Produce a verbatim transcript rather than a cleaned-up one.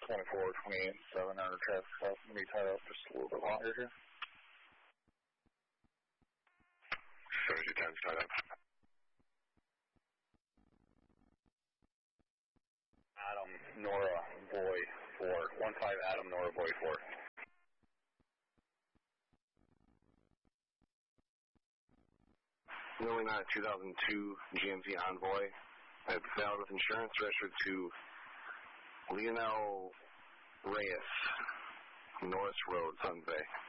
twenty-four, twenty-eight, seven under traffic stop. I'm going to be tied up just a little bit longer here. seventy-two ten tied up. Adam, Nora, Boy, four. one five Adam, Nora, Boy, four. Knowing that two thousand two G M C Envoy had failed with insurance, registered to Leonel Reyes, Norris Road, Sun Bay.